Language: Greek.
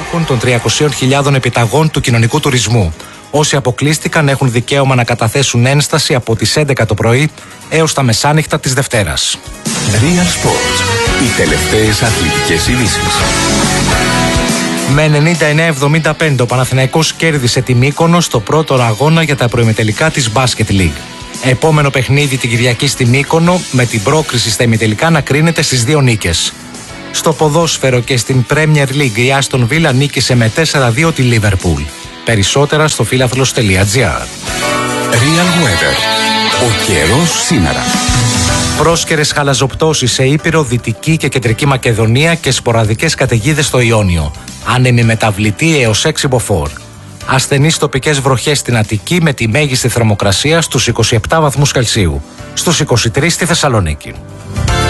δικαιούχων των 300.000 επιταγών του κοινωνικού τουρισμού. Όσοι αποκλείστηκαν έχουν δικαίωμα να καταθέσουν ένσταση από τις 11 το πρωί έως τα μεσάνυχτα της Δευτέρας. Real Sports. Οι τελευταίες αθλητικές ειδήσεις. Με 99-75 ο Παναθηναϊκός κέρδισε τη Μύκονο στο πρώτο αγώνα για τα προημιτελικά της Basket League. Επόμενο παιχνίδι την Κυριακή στη Μύκονο, με την πρόκριση στα ημιτελικά να κρίνεται στις 2 νίκες. Στο ποδόσφαιρο και στην Premier League η Άστον Βίλα νίκησε με 4-2 τη Liverpool. Περισσότερα στο φίλαθλος.gr. Real Weather. Ο καιρός σήμερα. Πρόσκαιρες χαλαζοπτώσεις σε Ήπειρο, Δυτική και Κεντρική Μακεδονία και σποραδικές καταιγίδες στο Ιόνιο. Άνεμη μεταβλητή έως 6 μποφόρ. Ασθενείς τοπικές βροχές στην Αττική με τη μέγιστη θερμοκρασία στους 27 βαθμούς Κελσίου. Στους 23 στη Θεσσαλονίκη.